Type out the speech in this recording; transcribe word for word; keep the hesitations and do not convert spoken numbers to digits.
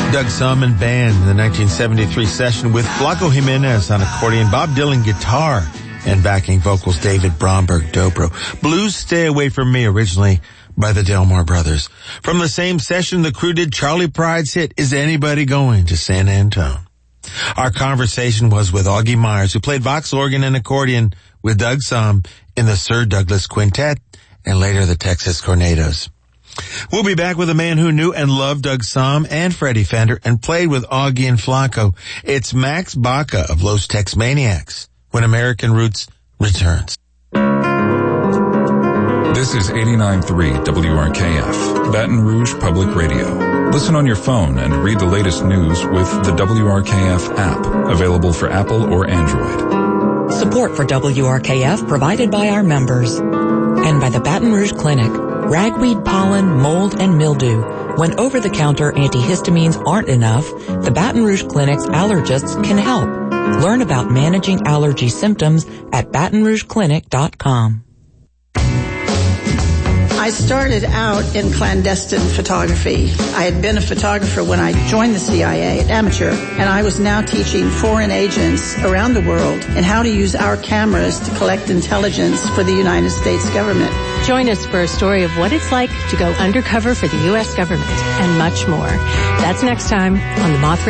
Doug Sum Band in the nineteen seventy-three session with Flaco Jimenez on accordion, Bob Dylan guitar, and backing vocals David Bromberg dobro. Blues Stay Away From Me, originally by the Delmar Brothers. From the same session, the crew did Charlie Pride's hit, Is Anybody Going to San Antone? Our conversation was with Augie Myers, who played Vox organ and accordion with Doug Sum in the Sir Douglas Quintet and later the Texas Tornadoes. We'll be back with a man who knew and loved Doug Sum and Freddie Fender and played with Augie and Flaco. It's Max Baca of Los Tex Maniacs when American Roots returns. This is eighty-nine point three W R K F, Baton Rouge Public Radio. Listen on your phone and read the latest news with the W R K F app, available for Apple or Android. Support for W R K F provided by our members and by the Baton Rouge Clinic. Ragweed, pollen, mold, and mildew. When over-the-counter antihistamines aren't enough, the Baton Rouge Clinic's allergists can help. Learn about managing allergy symptoms at baton rouge clinic dot com. I started out in clandestine photography. I had been a photographer when I joined the C I A, amateur, and I was now teaching foreign agents around the world in how to use our cameras to collect intelligence for the United States government. Join us for a story of what it's like to go undercover for the U S government and much more. That's next time on the Moth